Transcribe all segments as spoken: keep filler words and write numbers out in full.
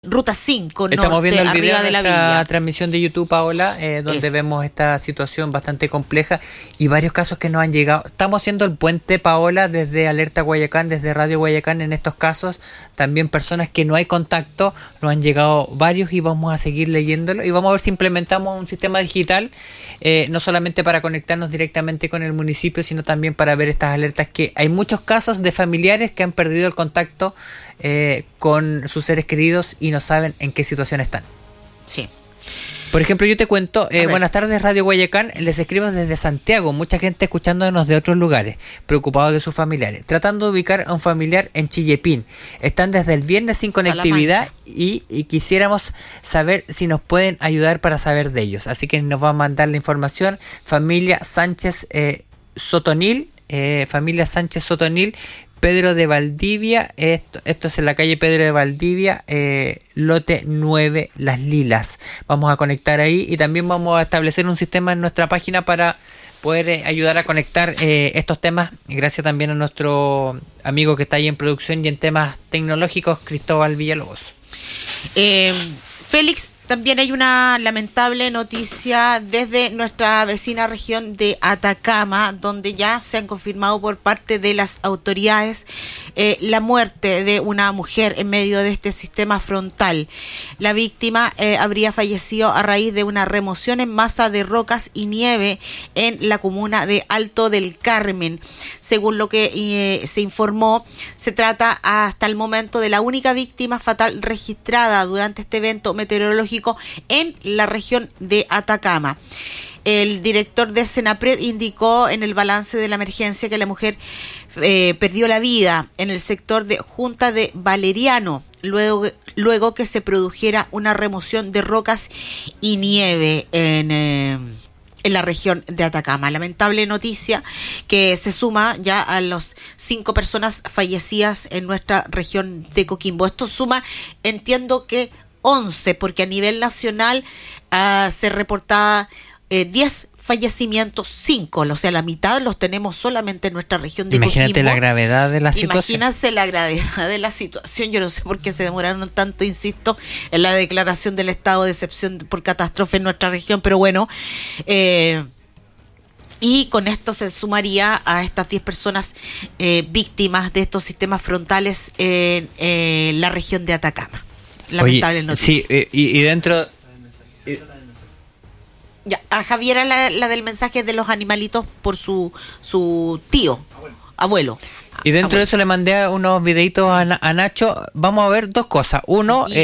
Ruta cinco norte, estamos viendo el video arriba de la la villa. transmisión de YouTube, Paola, eh, donde Eso. vemos esta situación bastante compleja y varios casos que nos han llegado. Estamos haciendo el puente, Paola, desde Alerta Guayacán, desde Radio Guayacán en estos casos. También personas que no hay contacto, nos han llegado varios y vamos a seguir leyéndolo. Y vamos a ver si implementamos un sistema digital, eh, no solamente para conectarnos directamente con el municipio, sino también para ver estas alertas, que hay muchos casos de familiares que han perdido el contacto eh, con sus seres queridos y no saben en qué situación están. Sí. Por ejemplo, yo te cuento, eh, buenas tardes Radio Guayacán, les escribo desde Santiago, mucha gente escuchándonos de otros lugares, preocupados de sus familiares, tratando de ubicar a un familiar en Chillepín. Están desde el viernes sin conectividad y, y quisiéramos saber si nos pueden ayudar para saber de ellos. Así que nos va a mandar la información familia Sánchez eh, Sotonil, eh, familia Sánchez Sotonil, Pedro de Valdivia, esto, esto es en la calle Pedro de Valdivia, eh, lote nueve, Las Lilas. Vamos a conectar ahí y también vamos a establecer un sistema en nuestra página para poder eh, ayudar a conectar eh, estos temas. Gracias también a nuestro amigo que está ahí en producción y en temas tecnológicos, Cristóbal Villalobos. Eh, Félix, también hay una lamentable noticia desde nuestra vecina región de Atacama, donde ya se han confirmado por parte de las autoridades eh, la muerte de una mujer en medio de este sistema frontal. La víctima eh, habría fallecido a raíz de una remoción en masa de rocas y nieve en la comuna de Alto del Carmen. Según lo que eh, se informó, se trata hasta el momento de la única víctima fatal registrada durante este evento meteorológico en la región de Atacama. El director de Senapred indicó en el balance de la emergencia que la mujer eh, perdió la vida en el sector de Junta de Valeriano, luego, luego que se produjera una remoción de rocas y nieve en... Eh, en la región de Atacama. Lamentable noticia que se suma ya a las cinco personas fallecidas en nuestra región de Coquimbo. Esto suma, entiendo que once, porque a nivel nacional uh, se reportaba eh, diez fallecimientos, cinco, o sea, la mitad los tenemos solamente en nuestra región de Imagínate Coquimbo. la gravedad de la situación. Imagínense la gravedad de la situación. Yo no sé por qué se demoraron tanto, insisto, en la declaración del estado de excepción por catástrofe en nuestra región, pero bueno, eh, y con esto se sumaría a estas diez personas eh, víctimas de estos sistemas frontales en eh, la región de Atacama. Lamentable Oye, noticia. Sí, eh, y, y dentro... Y, Ya, a Javiera la, la del mensaje de los animalitos por su su tío, abuelo. abuelo. Y dentro abuelo. de eso le mandé unos videitos a, a Nacho. Vamos a ver dos cosas. Uno, eh,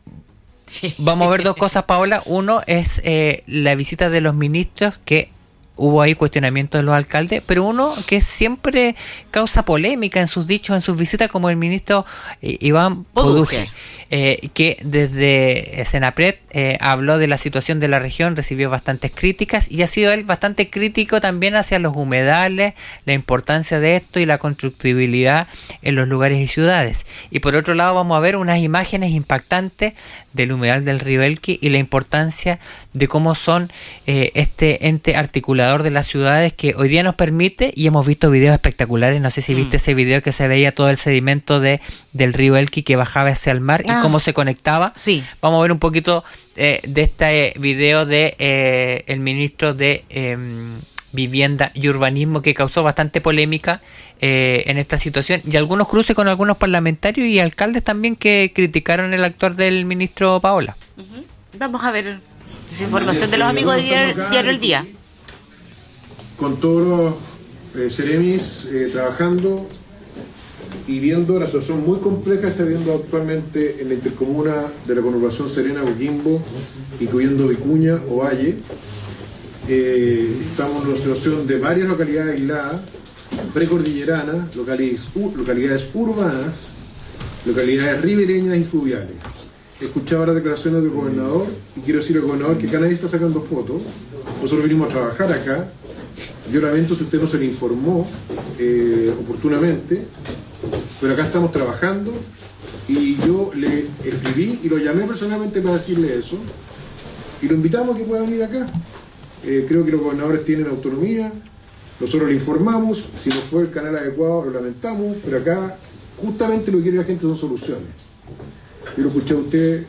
vamos a ver dos cosas, Paola. Uno es eh, la visita de los ministros, que hubo ahí cuestionamientos de los alcaldes, pero uno que siempre causa polémica en sus dichos, en sus visitas, como el ministro eh, Iván Poduje, eh, que desde Senapred eh, habló de la situación de la región, recibió bastantes críticas y ha sido él bastante crítico también hacia los humedales, la importancia de esto y la constructibilidad en los lugares y ciudades. Y por otro lado vamos a ver unas imágenes impactantes del humedal del río Elqui y la importancia de cómo son eh, este ente articulador de las ciudades que hoy día nos permite, y hemos visto videos espectaculares, no sé si viste mm. ese video que se veía todo el sedimento de del río Elqui que bajaba hacia el mar ah. y cómo se conectaba. Sí. Vamos a ver un poquito eh, de este video de eh, el ministro de eh, Vivienda y Urbanismo, que causó bastante polémica eh, en esta situación, y algunos cruces con algunos parlamentarios y alcaldes también que criticaron el actuar del ministro Paola. Uh-huh. Vamos a ver esa información de los amigos de Diario, Diario El Día. Con todos los eh, Ceremis eh, trabajando y viendo la situación muy compleja que está viendo actualmente en la intercomuna de la conurbación Serena Coquimbo, incluyendo Vicuña o Valle. Eh, estamos en una situación de varias localidades aisladas, precordilleranas, localidades, uh, localidades urbanas, localidades ribereñas y fluviales. He escuchado las declaraciones del gobernador y quiero decirle al gobernador que cada nadie está sacando fotos. Nosotros vinimos a trabajar acá. Yo lamento si usted no se le informó eh, oportunamente, pero acá estamos trabajando y yo le escribí y lo llamé personalmente para decirle eso y lo invitamos a que pueda venir acá. Eh, creo que los gobernadores tienen autonomía, nosotros le informamos, si no fue el canal adecuado lo lamentamos, pero acá justamente lo que quiere la gente son soluciones. Yo lo escuché a usted